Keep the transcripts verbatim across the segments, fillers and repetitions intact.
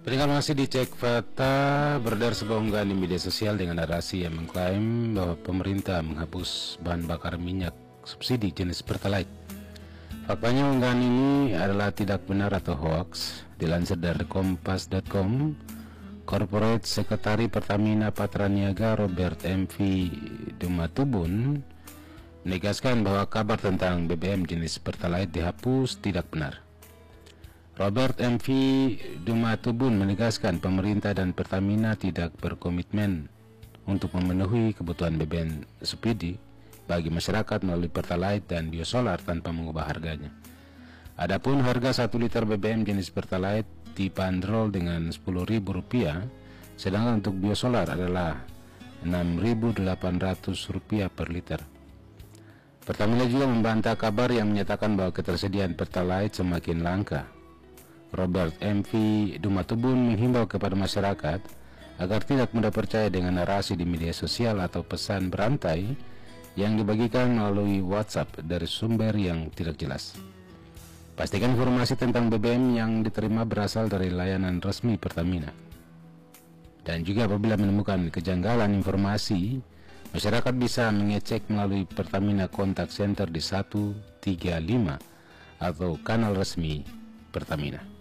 Pendengar masih dicek fakta, beredar sebuah unggahan di media sosial dengan narasi yang mengklaim bahwa pemerintah menghapus bahan bakar minyak subsidi jenis Pertalite. Faktanya unggahan ini adalah tidak benar atau hoax. Dilansir dari kompas titik com, Corporate Sekretari Pertamina Patraniaga Robert M V Dumatubun menegaskan bahwa kabar tentang B B M jenis Pertalite dihapus tidak benar. Robert M V Dumatubun menegaskan pemerintah dan Pertamina tidak berkomitmen untuk memenuhi kebutuhan B B M subsidi bagi masyarakat melalui Pertalite dan biosolar tanpa mengubah harganya. Adapun harga satu liter B B M jenis Pertalite dibanderol dengan sepuluh ribu rupiah, sedangkan untuk biosolar adalah enam ribu delapan ratus rupiah per liter. Pertamina juga membantah kabar yang menyatakan bahwa ketersediaan Pertalite semakin langka. Robert M V Dumatubun menghimbau kepada masyarakat agar tidak mudah percaya dengan narasi di media sosial atau pesan berantai yang dibagikan melalui WhatsApp dari sumber yang tidak jelas. Pastikan informasi tentang B B M yang diterima berasal dari layanan resmi Pertamina. Dan juga apabila menemukan kejanggalan informasi, masyarakat bisa mengecek melalui Pertamina Contact Center di satu tiga lima atau kanal resmi Pertamina.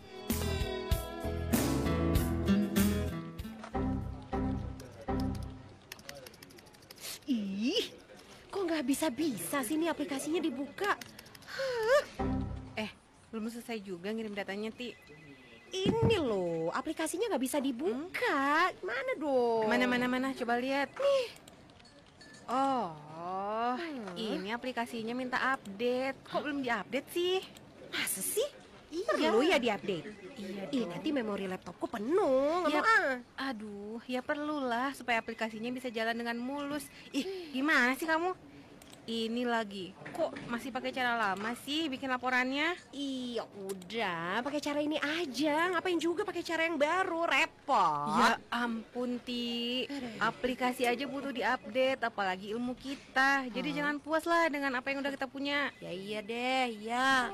Ih, kok nggak bisa-bisa sih ini aplikasinya dibuka? Hah? Eh, belum selesai juga ngirim datanya, Ti. Ini loh, aplikasinya nggak bisa dibuka. Mana dong? Mana, mana, mana, coba lihat. Nih. Oh, Hmm. ini aplikasinya minta update. Kok belum diupdate sih? Masa sih? Iya. Perlu ya diupdate? Iya Ih, dong. nanti memori laptopku penuh. Nggak Ya, mau ah. aduh, ya perlulah supaya aplikasinya bisa jalan dengan mulus. Ih, gimana sih kamu? Ini lagi, kok masih pakai cara lama sih bikin laporannya? Iya udah, pakai cara ini aja. Ngapain juga pakai cara yang baru, repot. Ya ampun, Ti. Aplikasi aja butuh diupdate, apalagi ilmu kita. Jadi jangan puas lah dengan apa yang udah kita punya. Ya iya deh, ya.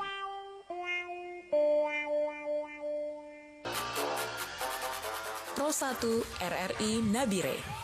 Pro satu R R I Nabire.